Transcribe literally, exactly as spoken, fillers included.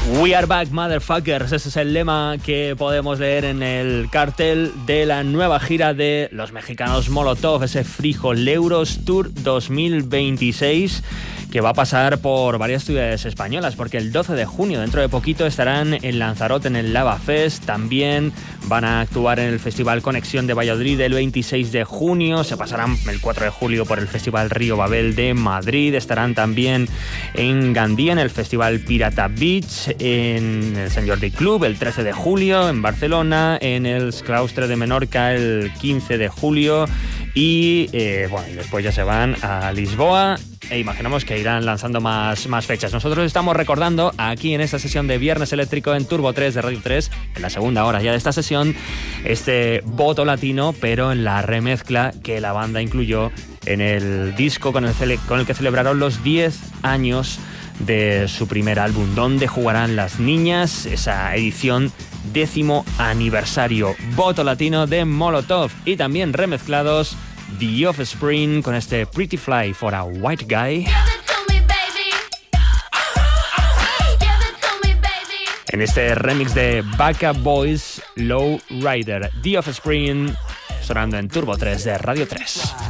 We are back, motherfuckers. Ese es el lema que podemos leer en el cartel de la nueva gira de los mexicanos Molotov, ese Frijoleuros Tour dos mil veintiséis, que va a pasar por varias ciudades españolas, porque el doce de junio, dentro de poquito, estarán en Lanzarote en el Lava Fest. También van a actuar en el Festival Conexión de Valladolid el veintiséis de junio. Se pasarán el cuatro de julio por el Festival Río Babel de Madrid. Estarán también en Gandía en el Festival Pirata Beach, en el Sant Jordi Club el trece de julio, en Barcelona, en el Claustre de Menorca el quince de julio y, eh, bueno, y después ya se van a Lisboa e imaginamos que irán lanzando más, más fechas. Nosotros estamos recordando aquí en esta sesión de Viernes Eléctrico en Turbo tres de Radio tres, en la segunda hora ya de esta sesión, este voto latino, pero en la remezcla que la banda incluyó en el disco con el, cele- con el que celebraron los diez años de su primer álbum, Donde jugarán las niñas, esa edición décimo aniversario, voto latino de Molotov, y también remezclados The Offspring con este Pretty Fly for a White Guy. En este remix de Backup Boys, Low Rider, The Offspring, sonando en Turbo tres de Radio tres.